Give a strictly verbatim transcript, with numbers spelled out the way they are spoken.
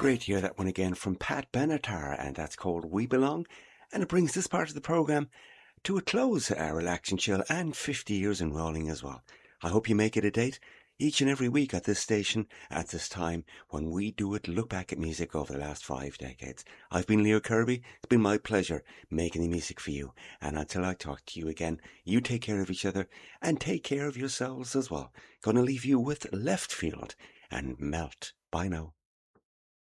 Great to hear that one again from Pat Benatar, and that's called We Belong. And it brings this part of the programme to a close, uh, Relax and Chill, and fifty years in rolling as well. I hope you make it a date each and every week at this station at this time when we do it, look back at music over the last five decades. I've been Leo Kirby. It's been my pleasure making the music for you. And until I talk to you again, you take care of each other and take care of yourselves as well. Gonna leave you with Left Field and Melt. Bye now.